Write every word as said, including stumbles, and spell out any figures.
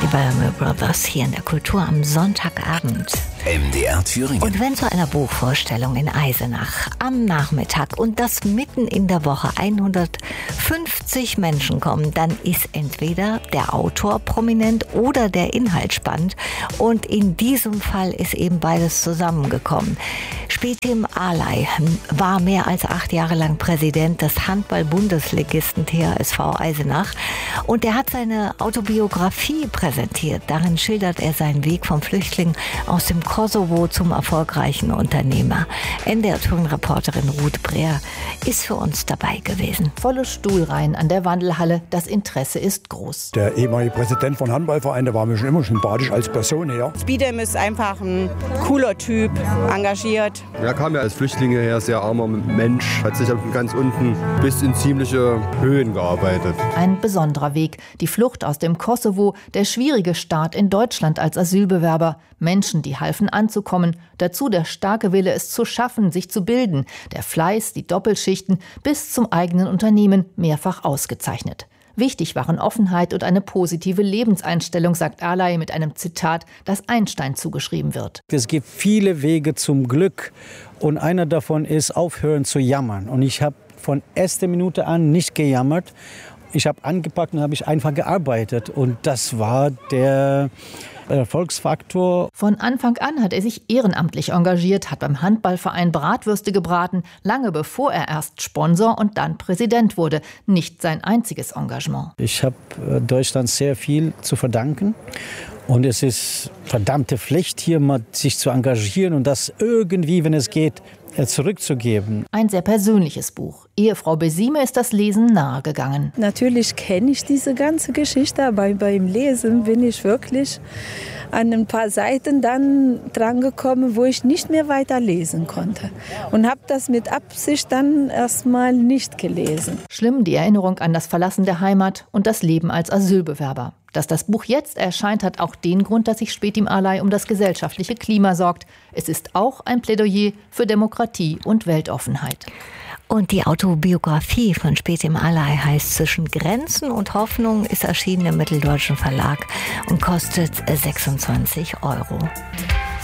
Die Bellamy Brothers hier in der Kultur am Sonntagabend. M D R Thüringen. Und wenn zu einer Buchvorstellung in Eisenach am Nachmittag und das mitten in der Woche hundertfünfzig Menschen kommen, dann ist entweder der Autor prominent oder der Inhalt spannend. Und in diesem Fall ist eben beides zusammengekommen. Spetim Alay war mehr als acht Jahre lang Präsident des Handball-Bundesligisten T H S V Eisenach und er hat seine Autobiografie präsentiert. Darin schildert er seinen Weg vom Flüchtling aus dem Kosovo zum erfolgreichen Unternehmer. N D R-Tourenreporterin Ruth Breer ist für uns dabei gewesen. Volle Stuhlreihen an der Wandelhalle, das Interesse ist groß. Der ehemalige Präsident von Handballverein, der war mir schon immer sympathisch als Person her. Spetim ist einfach ein cooler Typ, engagiert. Er kam ja als Flüchtling her, sehr armer Mensch, hat sich von ganz unten bis in ziemliche Höhen gearbeitet. Ein besonderer Weg, die Flucht aus dem Kosovo, der schwierige Start in Deutschland als Asylbewerber, Menschen, die halfen anzukommen, dazu der starke Wille, es zu schaffen, sich zu bilden, der Fleiß, die Doppelschichten bis zum eigenen Unternehmen mehrfach ausgezeichnet. Wichtig waren Offenheit und eine positive Lebenseinstellung, sagt Alay mit einem Zitat, das Einstein zugeschrieben wird. Es gibt viele Wege zum Glück und einer davon ist, aufhören zu jammern. Und ich habe von erster Minute an nicht gejammert. Ich habe angepackt und habe ich einfach gearbeitet. Und das war der Erfolgsfaktor. Von Anfang an hat er sich ehrenamtlich engagiert, hat beim Handballverein Bratwürste gebraten, lange bevor er erst Sponsor und dann Präsident wurde. Nicht sein einziges Engagement. Ich habe Deutschland sehr viel zu verdanken. Und es ist verdammte Pflicht, hier mal sich zu engagieren und das irgendwie, wenn es geht, zurückzugeben. Ein sehr persönliches Buch. Ehefrau Besime ist das Lesen nahegegangen. Natürlich kenne ich diese ganze Geschichte, aber beim Lesen bin ich wirklich an ein paar Seiten dann drangekommen, wo ich nicht mehr weiter lesen konnte. Und habe das mit Absicht dann erstmal nicht gelesen. Schlimm die Erinnerung an das Verlassen der Heimat und das Leben als Asylbewerber. Dass das Buch jetzt erscheint, hat auch den Grund, dass sich Spetim Alay um das gesellschaftliche Klima sorgt. Es ist auch ein Plädoyer für Demokratie und Weltoffenheit. Und die Autobiografie von Spetim Alay heißt Zwischen Grenzen und Hoffnung, ist erschienen im Mitteldeutschen Verlag und kostet sechsundzwanzig Euro.